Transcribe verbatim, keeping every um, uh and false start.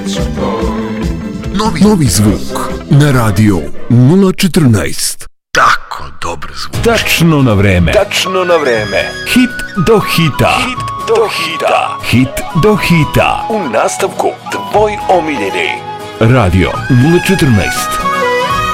Novi, novi zvuk na radio nula četrnaest. Tako dobro zvuk. Tačno na vreme. Tačno na vreme. Hit do hita. Hit do hita. Hit do hita. U nastavku tvoj omiljeni. Radio nula četrnaest.